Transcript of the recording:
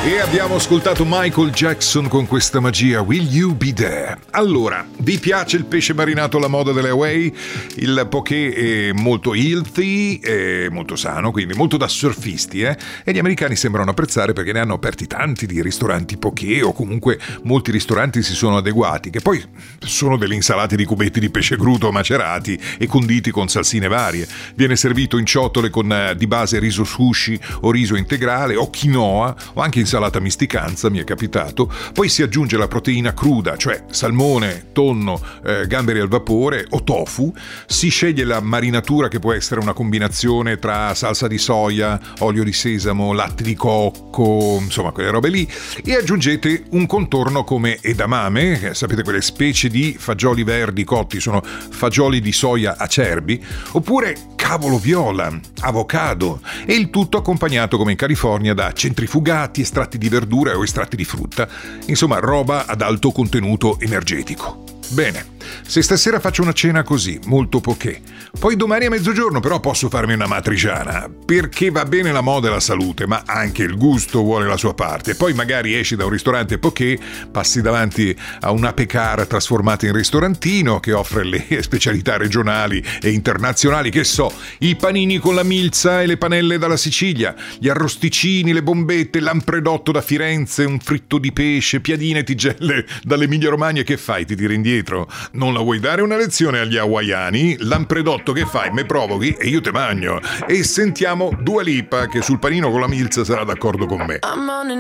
E abbiamo ascoltato Michael Jackson con questa magia, Will You Be There? Allora, vi piace il pesce marinato alla moda delle Hawaii? Il poké è molto healthy, è molto sano, quindi molto da surfisti, E gli americani sembrano apprezzare perché ne hanno aperti tanti di ristoranti poké, o comunque molti ristoranti si sono adeguati, che poi sono delle insalate di cubetti di pesce crudo macerati e conditi con salsine varie. Viene servito in ciotole con di base riso sushi o riso integrale o quinoa o anche insalata misticanza, mi è capitato. Poi si aggiunge la proteina cruda, cioè salmone, tonno, gamberi al vapore o tofu. Si sceglie la marinatura, che può essere una combinazione tra salsa di soia, olio di sesamo, latte di cocco, insomma quelle robe lì, e aggiungete un contorno come edamame, sapete quelle specie di fagioli verdi cotti, sono fagioli di soia acerbi, oppure cavolo viola, avocado, e il tutto accompagnato come in California da centrifugati, estratti di verdura o estratti di frutta, insomma roba ad alto contenuto energetico. Bene, se stasera faccio una cena così, molto poké, poi domani a mezzogiorno però posso farmi una matriciana, perché va bene la moda e la salute, ma anche il gusto vuole la sua parte. Poi magari esci da un ristorante poké, passi davanti a un ape car trasformato in ristorantino che offre le specialità regionali e internazionali, che so, i panini con la milza e le panelle dalla Sicilia, gli arrosticini, le bombette, l'ampredotto da Firenze, un fritto di pesce, piadine e tigelle dall'Emilia Romagna. Che fai? Ti tiri indietro? Non la vuoi dare una lezione agli hawaiani? L'ampredotto che fai? Me provochi e io te magno. E sentiamo Dua Lipa, che sul panino con la milza sarà d'accordo con me.